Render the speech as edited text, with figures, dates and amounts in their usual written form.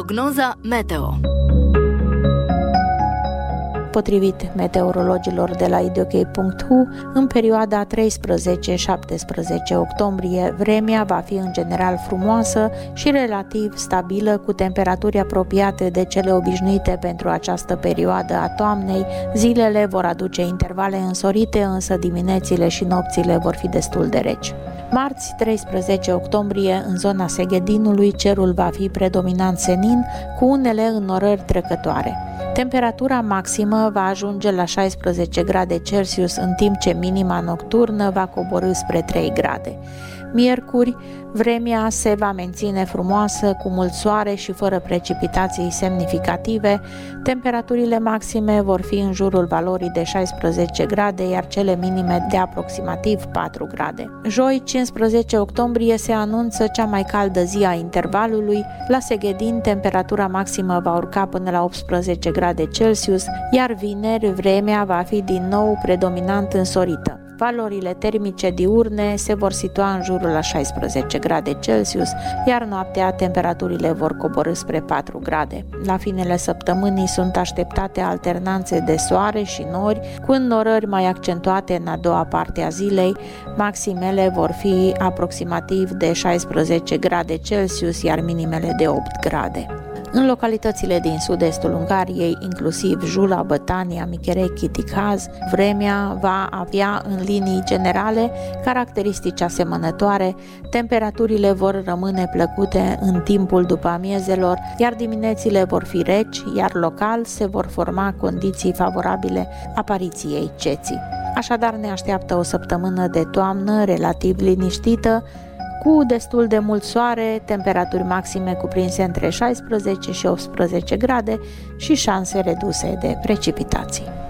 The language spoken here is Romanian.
Prognoza meteo. Potrivit meteorologilor de la idok.hu, în perioada 13-17 octombrie, vremea va fi în general frumoasă și relativ stabilă, cu temperaturi apropiate de cele obișnuite pentru această perioadă a toamnei. Zilele vor aduce intervale însorite, însă diminețile și nopțile vor fi destul de reci. Marți, 13 octombrie, în zona Seghedinului, cerul va fi predominant senin, cu unele înnorări trecătoare. Temperatura maximă va ajunge la 16 grade Celsius, în timp ce minima nocturnă va coborî spre 3 grade. Miercuri, vremea se va menține frumoasă, cu mult soare și fără precipitații semnificative. Temperaturile maxime vor fi în jurul valorii de 16 grade, iar cele minime de aproximativ 4 grade. Joi, 15 octombrie, se anunță cea mai caldă zi a intervalului. La Seghedin, temperatura maximă va urca până la 18 grade Celsius, iar vineri, vremea va fi din nou predominant însorită. Valorile termice diurne se vor situa în jurul la 16 grade Celsius, iar noaptea temperaturile vor coborî spre 4 grade. La finele săptămânii sunt așteptate alternanțe de soare și nori, cu înnorări mai accentuate în a doua parte a zilei. Maximele vor fi aproximativ de 16 grade Celsius, iar minimele de 8 grade. În localitățile din sud-estul Ungariei, inclusiv Jula, Bătania, Micherechi, Tikhaz, vremea va avea în linii generale caracteristici asemănătoare. Temperaturile vor rămâne plăcute în timpul după amiezelor, iar diminețile vor fi reci, iar local se vor forma condiții favorabile apariției ceții. Așadar, ne așteaptă o săptămână de toamnă relativ liniștită, cu destul de mult soare, temperaturi maxime cuprinse între 16 și 18 grade și șanse reduse de precipitații.